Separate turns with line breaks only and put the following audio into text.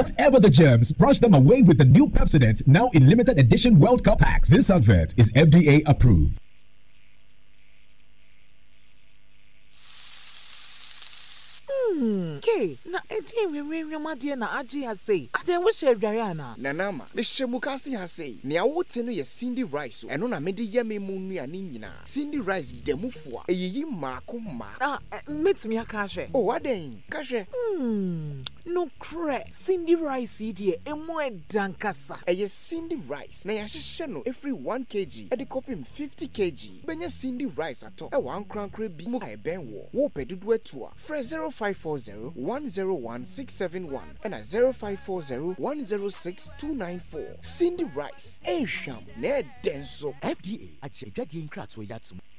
Whatever the germs, brush them away with the new Pepsodent, now in limited edition World Cup packs. This advert is FDA approved.
Okay, na we ma de na agi ha say. Aden wo share dware na.
Nanama, me shemukasi ha say. Ne awote no ye Cindy Rice. Eno na mede ye me mu nuane nyina. Cindy Rice demufo a eyiyi maako ma.
Ah, metimi aka hwe.
Oh, aden, ka hwe.
No cre. Cindy Rice de emu edankasa.
Eye Cindy Rice. Na ya hye no every 1 kg. E de kopim 50 kg. Benya Cindy Rice ato. E wan krankra bi mu ka ben wo. Wo pedudu atua. Fresh 0540-101-671 and 0540-106-294. Cindy Rice. Sham ne denso.
FDA. Achedwadie nkratso yatsum.